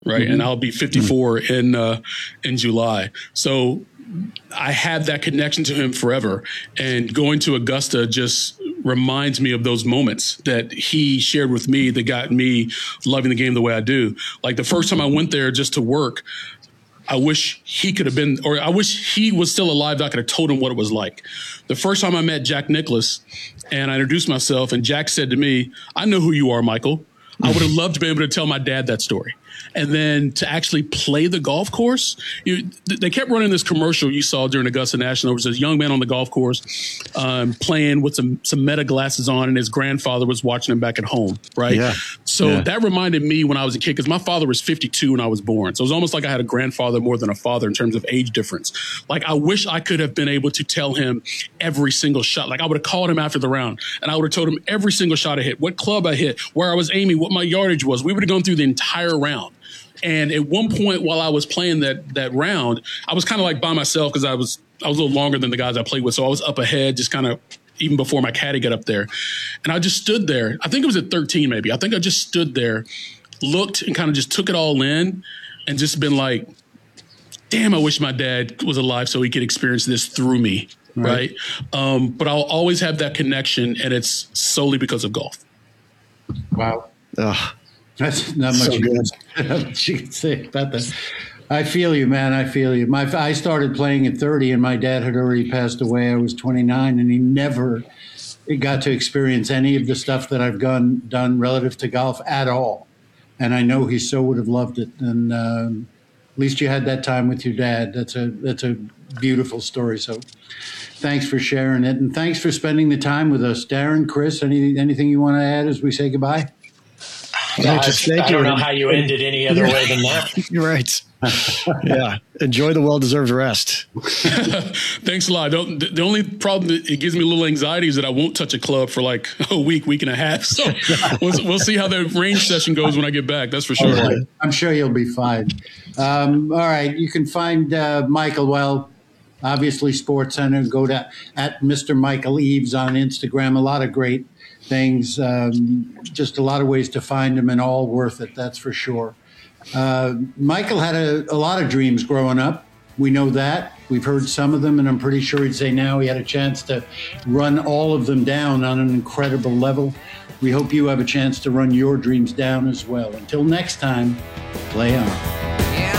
right? And I'll be 54 in July. So I had that connection to him forever. And going to Augusta just reminds me of those moments that he shared with me that got me loving the game the way I do. Like the first time I went there just to work, I wish he could have been, or I wish he was still alive that I could have told him what it was like. The first time I met Jack Nicklaus and I introduced myself, and Jack said to me, "I know who you are, Michael." I would have loved to be able to tell my dad that story. And then to actually play the golf course, they kept running this commercial you saw during Augusta National. It was this young man on the golf course playing with some Meta glasses on, and his grandfather was watching him back at home, right? Yeah. So that reminded me when I was a kid, because my father was 52 when I was born. So it was almost like I had a grandfather more than a father in terms of age difference. Like I wish I could have been able to tell him every single shot. Like I would have called him after the round, and I would have told him every single shot I hit, what club I hit, where I was aiming, what my yardage was. We would have gone through the entire round. And at one point while I was playing that round, I was kind of like by myself because I was a little longer than the guys I played with. So I was up ahead, just kind of even before my caddy got up there. And I just stood there. I think it was at 13 maybe. I think I just stood there, looked, and kind of just took it all in and just been like, damn, I wish my dad was alive so he could experience this through me, right? But I'll always have that connection, and it's solely because of golf. Wow. That's not much you can say about that. I feel you, man. I feel you. I started playing at 30, and my dad had already passed away. I was 29, and he never got to experience any of the stuff that I've done relative to golf at all. And I know he so would have loved it. And at least you had that time with your dad. That's a beautiful story. So thanks for sharing it, and thanks for spending the time with us, Darren. Chris, anything you want to add as we say goodbye? I don't know how you ended any other way than that. You're right. Yeah. Enjoy the well-deserved rest. Thanks a lot. The only problem that it gives me a little anxiety is that I won't touch a club for like a week and a half. So we'll see how the range session goes when I get back. That's for sure. Okay. I'm sure you'll be fine. All right. You can find Michael, well, obviously Sports Center. Go to at Mr. Michael Eaves on Instagram. A lot of great things, just a lot of ways to find him, and all worth it, that's for sure. Michael had a lot of dreams growing up. We know that. We've heard some of them, and I'm pretty sure he'd say now he had a chance to run all of them down on an incredible level. We hope you have a chance to run your dreams down as well. Until next time, play on.